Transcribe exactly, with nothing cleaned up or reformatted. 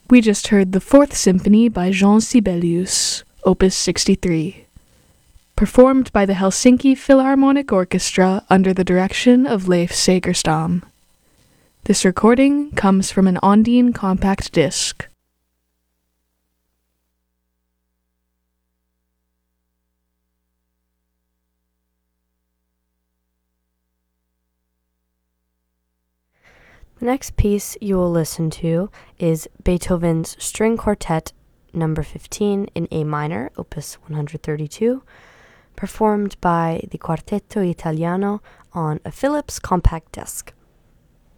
We just heard the Fourth Symphony by Jean Sibelius, Opus sixty-three, performed by the Helsinki Philharmonic Orchestra under the direction of Leif Segerstam. This recording comes from an Ondine compact disc. The next piece you will listen to is Beethoven's String Quartet number fifteen in A minor, opus one thirty-two, performed by the Quartetto Italiano on a Philips compact disc.